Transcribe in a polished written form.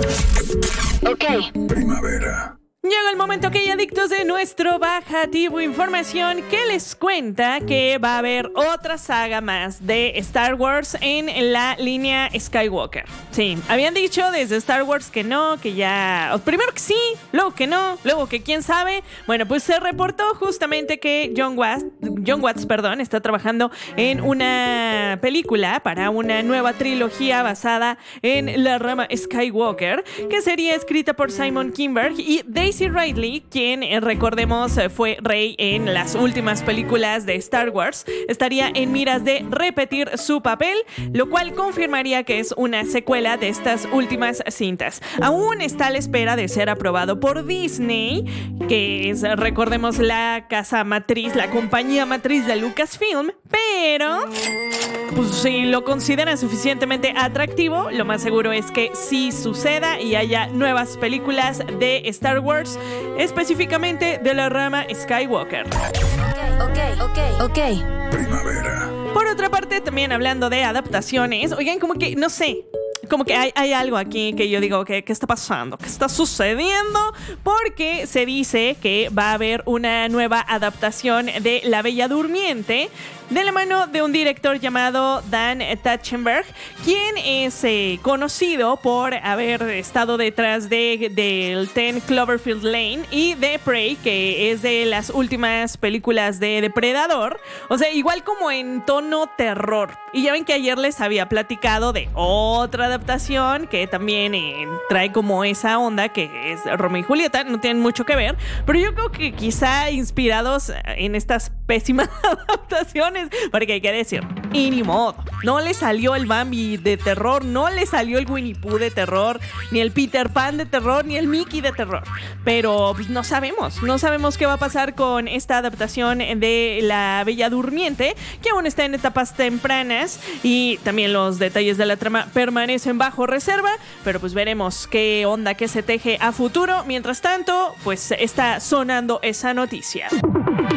Ok. Primavera. Llega el momento que hay adictos de nuestro bajativo información que les cuenta que va a haber otra saga más de Star Wars en la línea Skywalker. Sí, habían dicho desde Star Wars que no, que ya... Primero que sí, luego que no, luego que quién sabe. Bueno, pues se reportó justamente que John Watts, está trabajando en una película para una nueva trilogía basada en la rama Skywalker, que sería escrita por Simon Kinberg y Daisy Ridley, quien recordemos fue Rey en las últimas películas de Star Wars. Estaría en miras de repetir su papel, lo cual confirmaría que es una secuela de estas últimas cintas. Aún está a la espera de ser aprobado por Disney, que es, recordemos, la casa matriz, la compañía matriz de Lucasfilm, pero pues si lo consideran suficientemente atractivo, lo más seguro es que sí suceda y haya nuevas películas de Star Wars, específicamente de la rama Skywalker. Ok. Primavera. Por otra parte, también hablando de adaptaciones, oigan, como que, no sé, como que hay algo aquí que yo digo, ¿qué está pasando? ¿Qué está sucediendo? Porque se dice que va a haber una nueva adaptación de La Bella Durmiente de la mano de un director llamado Dan Trachtenberg, quien es conocido por haber estado detrás del 10 Cloverfield Lane y de Prey, que es de las últimas películas de Depredador. O sea, igual como en tono terror. Y ya ven que ayer les había platicado de otra adaptación que también trae como esa onda, que es Romeo y Julieta. No tienen mucho que ver, pero yo creo que quizá inspirados en estas pésimas adaptaciones, porque hay que decir, y ni modo, no le salió el Bambi de terror, no le salió el Winnie Pooh de terror, ni el Peter Pan de terror, ni el Mickey de terror, pero pues, no sabemos qué va a pasar con esta adaptación de La Bella Durmiente, que aún está en etapas tempranas y también los detalles de la trama permanecen bajo reserva, pero pues veremos qué onda que se teje a futuro. Mientras tanto, pues está sonando esa noticia.